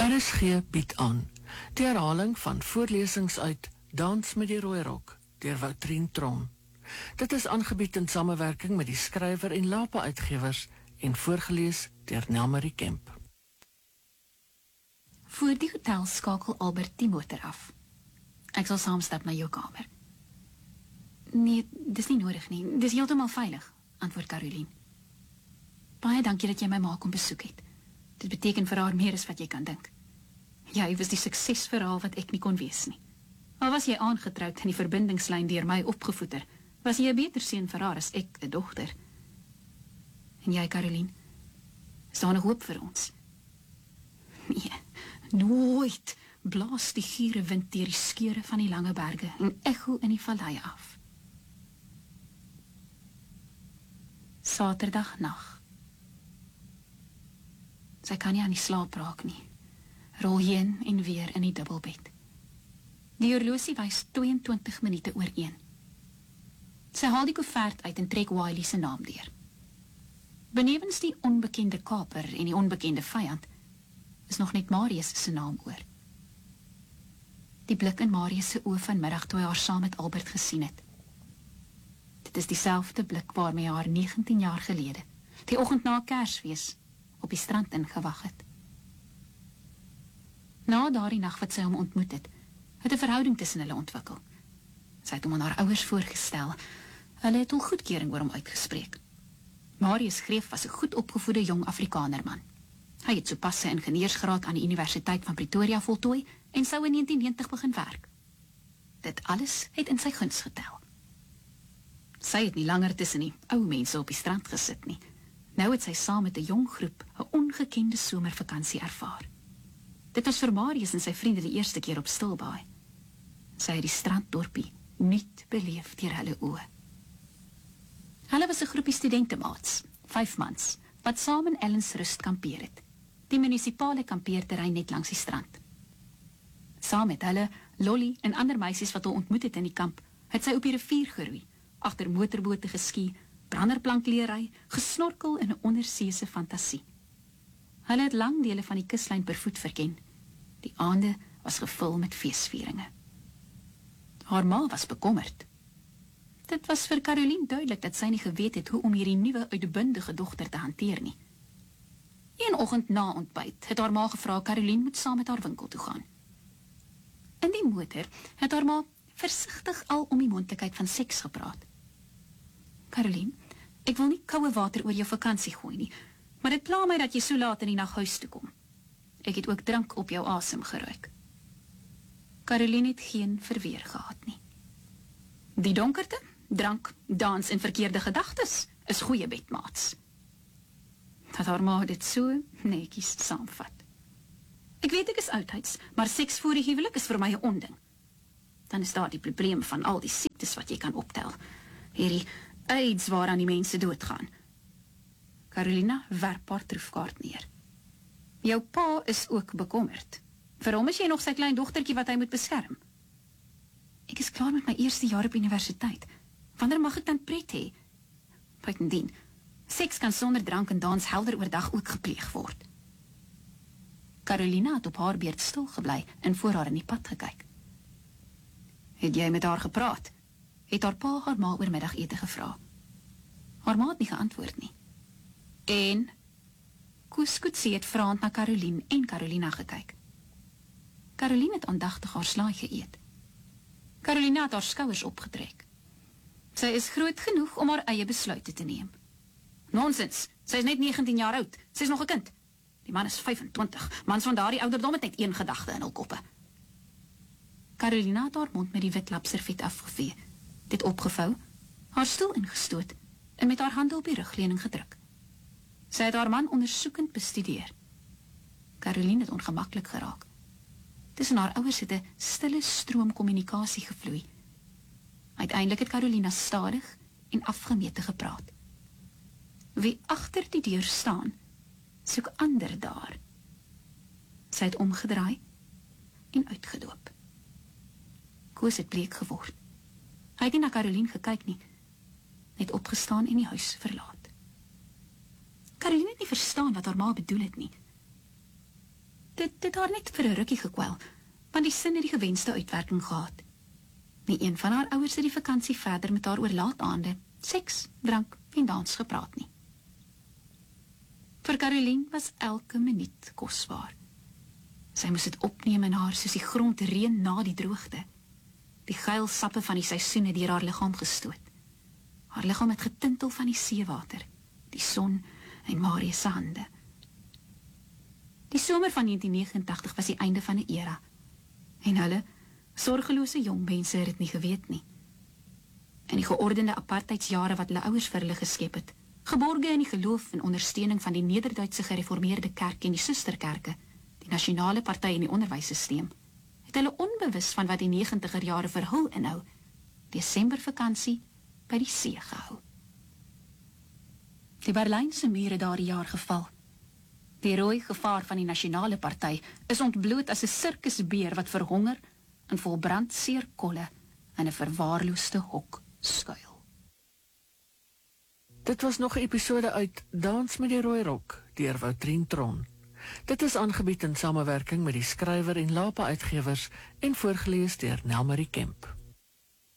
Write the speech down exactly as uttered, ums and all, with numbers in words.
R S G bied aan die herhaling van voorlesings uit Dans met die Rooi Rok deur Woutrien Tron. Dit is aangebied in samewerking met die skrywer en Lapa uitgewers en voorgelees deur Nelmarie Kemp. Voor die hotel skakel Albert die motor af. Ek sal saamstap na jou kamer. Nee, dis nie nodig nie. Dis heeltemal veilig, antwoord Caroline. Baie dankie dat jy my ma kom besoek het. Dit beteken vir haar meer as wat jy kan dink. Jy was die suksesverhaal wat ek nie kon wees nie. Al was jy aangetroud en die verbindingslyn deur my opgevoeder, was jy 'n beter seun vir haar as ek 'n dogter. En jy, Caroline, is daar nog hoop vir ons? Nee, nooit blaas die giere wind deur die skeure van die lange berge en echo in die valleie af. Saterdagnacht. Sy kan nie aan die slaap raak nie. Rol heen en weer in die dubbelbed. Die horlosie wys tweeëntwintig minute oor een. Sy haal die koevert uit en trek Wiley se naam deur. Benewens die onbekende kaper en die onbekende vyand, is nog net Marius se naam oor. Die blik in Marius se oë vanmiddag toe hy haar saam met Albert gesien het. Dit is dieselfde blik waarmee hy haar negentien jaar gelede, die oggend na Kersfees, op die strand ingewag het. Na daardie nag wat sy hom ontmoet het, het 'n verhouding tussen hulle ontwikkel. Sy het hom aan haar ouers voorgestel. Hulle het hul goedkeuring oor hom uitgespreek. Marius Greef was 'n goed opgevoede jong Afrikanerman. Hy het sopas sy ingenieursgraad aan die Universiteit van Pretoria voltooi en sou in negentien negentig begin werk. Dit alles het in sy guns getel. Sy het nie langer tussen die ou mense op die strand gesit nie. Nou het sy saam met 'n jong groep 'n ongekende somervakansie ervaar. Dit was vir Marius en sy vriende die eerste keer op Stilbaai. Sy het die stranddorpie nuut beleef deur hulle oë. Hulle was 'n groepie studentemaats, vyf mans, wat saam in Ellensrust kampeer het, die munisipale kampeerterrein net langs die strand. Saam met hulle, Lolly en ander meisies wat hom ontmoet het in die kamp, het sy op die rivier geroei, agter motorbote geskie, branderplankleery, gesnorkel in 'n onderseese fantasie. Hulle het lang dele van die kuslyn per voet verken. Die aande was gevul met feesvieringe. Haar ma was bekommerd. Dit was vir Caroline duidelik dat sy nie geweet het hoe om hierdie nuwe uitbundige dogter te hanteer nie. Een oggend na ontbyt het haar ma gevra Caroline moet saam met haar winkel toe gaan. In die motor het haar ma versigtig al om die moontlikheid van seks gepraat. Caroline, ek wil nie koue water oor jou vakansie gooi nie, maar dit pla my dat jy so laat in die nag huis toe kom. Ek het ook drank op jou asem geruik. Caroline het geen verweer gehad nie. Die donkerte, drank, dans en verkeerde gedagtes is goeie bedmaats. Dat haar ma dit so netjies saamvat. Ek weet ek is oudhuis, maar seks voor die huwelik is vir my 'n onding. Dan is daar die probleem van al die siektes wat jy kan optel. Hierdie AIDS waaraan die mense doodgaan. Carolina werp haar troefkaart neer. Jou pa is ook bekommerd. Vir hom is jy nog sy klein dogtertjie wat hy moet beskerm. Ek is klaar met my eerste jaar op universiteit. Wanneer mag ek dan pret hê? Buitendien, seks kan sonder drank en dans helder oordag ook gepleeg word. Carolina het op haar beurt stil gebly en voor haar in die pad gekyk. Het jy met haar gepraat? Het haar pa haar ma oor middagete gevra. Haar ma het nie geantwoord nie. En Koos Koetsie het vraand na Caroline en Carolina gekyk. Caroline het aandagtig haar slaai geëet. Carolina het haar skouers opgetrek. Sy is groot genoeg om haar eie besluite te neem. Nonsens, sy is net negentien jaar oud, sy is nog 'n kind. Die man is vyfentwintig, mans van daardie ouderdom het net een gedagte in hul koppe. Carolina het haar mond met die wit lapserviet afgevee, dit opgevou, haar stoel ingestoot en met haar hande op die rugleuning gedruk. Sy het haar man ondersoekend bestudeer. Caroline het ongemaklik geraak. Tussen haar ouers het 'n stille stroom kommunikasie gevloei. Uiteindelik het Carolina stadig en afgemete gepraat. Wie agter die deur staan, soek ander daar. Sy het omgedraai en uitgedoop. Koos het bleek geword. Hy het nie na Caroline gekyk nie, net opgestaan en die huis verlaat. Caroline het nie verstaan wat haar ma bedoel het nie. dit het haar net vir 'n rukkie gekwel, want die sin het die gewenste uitwerking gehad. Nie een van haar ouers het die vakansie verder met haar oor laataande, seks, drank en dans gepraat nie. Vir Caroline was elke minuut kosbaar. Sy moes dit opneem in haar soos die grond reën na die droogte. Die geilsappe van die seisoene deur haar liggaam gestoot. Haar liggaam het getintel van die seewater, die son en Marius se hande. Die somer van negentien negentig was die einde van 'n era. En hulle, sorgelose jong mense, het dit nie geweet nie. In die geordende apartheidsjare wat hulle ouers vir hulle geskep het, geborge in die geloof en ondersteuning van die Nederduitse gereformeerde kerk en die susterkerke, die nasionale party en die onderwyssysteem, het hulle onbewus van wat die negentiger jare vir hul inhou, Desembervakansie by die see gehou. Die Berlynse muur het daardie jaar geval. Die rooi gevaar van die nasionale party is ontbloot as 'n sirkusbeer wat verhonger en volbrand seerkolle in 'n verwaarloosde hok skuil. Dit was nog 'n episode uit Dans met die Rooi Rok deur Woutrien Tron. Dit is aangebied in samewerking met die skrywer en Lapa Uitgewers en voorgeles deur Nelmarie Kemp.